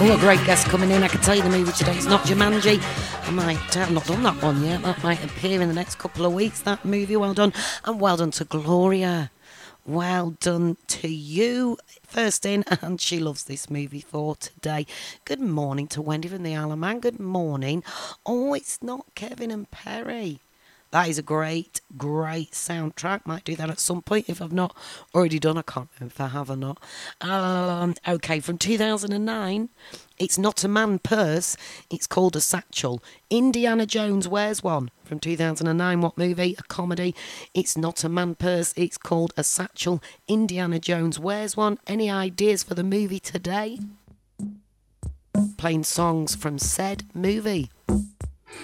Oh, a great guest coming in. I can tell you the movie today is not Jumanji. I've not done that one yet. That might appear in the next couple of weeks, that movie. Well done. And well done to Gloria. Well done to you. First in, and she loves this movie for today. Good morning to Wendy from the Isle of Man. Good morning. Oh, it's not Kevin and Perry. That is a great, great soundtrack. Might do that at some point if I've not already done. I can't remember if I have or not. Okay, from 2009, it's not a man purse. It's called a satchel. Indiana Jones wears one. From 2009, what movie? A comedy. It's not a man purse. It's called a satchel. Indiana Jones wears one. Any ideas for the movie today? Playing songs from said movie.